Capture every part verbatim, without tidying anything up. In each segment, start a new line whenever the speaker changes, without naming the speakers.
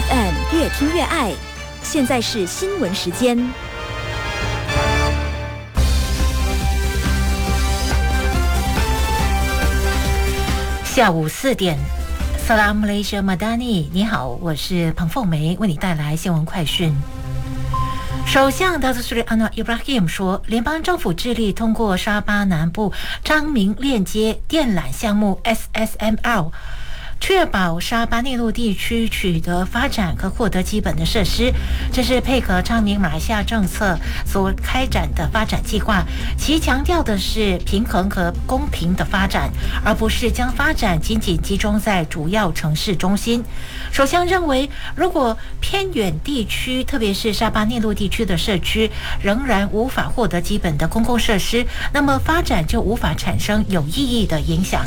F M 越听越爱。现在是新闻时间。
下午四点 Salam Malaysia Madani， 你好，我是彭凤梅，为你带来新闻快讯。首相达斯里安诺伊布拉希姆说，联邦政府致力通过沙巴南部昌明链接电缆项目 S S M L，确保沙巴内陆地区取得发展和获得基本的设施，这是配合昌明马来西亚政策所开展的发展计划，其强调的是平衡和公平的发展，而不是将发展仅仅集中在主要城市中心。首相认为，如果偏远地区，特别是沙巴内陆地区的社区仍然无法获得基本的公共设施，那么发展就无法产生有意义的影响。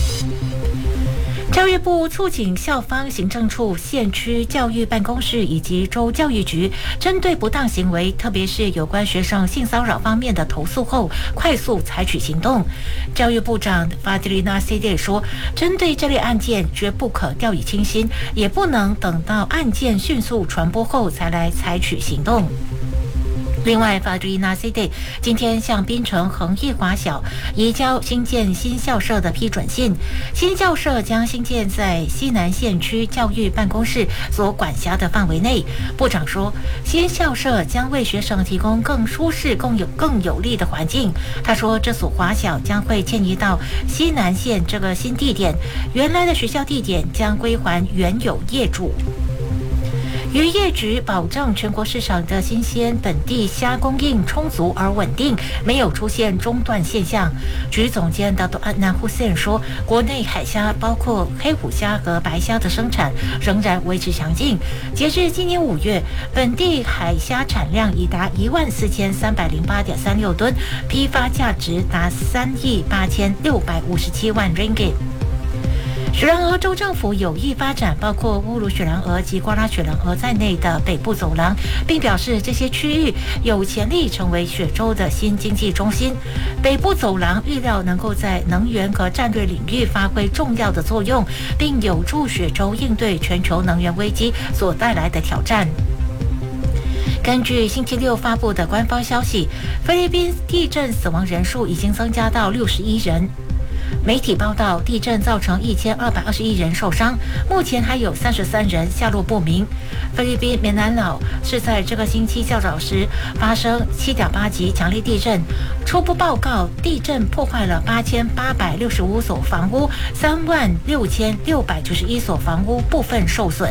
教育部促请校方行政处、县区教育办公室以及州教育局针对不当行为，特别是有关学生性骚扰方面的投诉后，快速采取行动。教育部长法迪丽娜 C D 说，针对这类案件绝不可掉以轻心，也不能等到案件迅速传播后才来采取行动。另外，法迪纳 C D 今天向槟城恒益华小移交新建新校舍的批准信，新校舍将新建在西南县区教育办公室所管辖的范围内。部长说，新校舍将为学生提供更舒适、更有更有利的环境。他说，这所华小将会迁移到西南县这个新地点，原来的学校地点将归还原有业主。渔业局保证全国市场的新鲜本地虾供应充足而稳定，没有出现中断现象。局总监达多安南胡森说，国内海虾包括黑虎虾和白虾的生产仍然维持强劲。截至今年五月，本地海虾产量已达一万四千三百零八点三六吨，批发价值达三亿八千六百五十七万 ringgit。雪兰莪州政府有意发展包括乌鲁雪兰莪及瓜拉雪兰莪在内的北部走廊，并表示这些区域有潜力成为雪州的新经济中心。北部走廊预料能够在能源和战略领域发挥重要的作用，并有助雪州应对全球能源危机所带来的挑战。根据星期六发布的官方消息，菲律宾地震死亡人数已经增加到六十一人。媒体报道，地震造成一千二百二十一人受伤，目前还有三十三人下落不明。菲律宾棉兰老是在这个星期较早时发生七点八级强烈地震，初步报告地震破坏了八千八百六十五所房屋，三万六千六百九十一所房屋部分受损。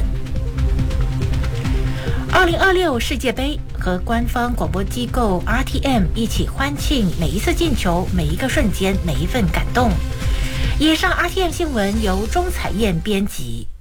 二零二六世界杯和官方广播机构 R T M 一起欢庆每一次进球、每一个瞬间、每一份感动。以上 R T M 新闻由钟彩燕编辑。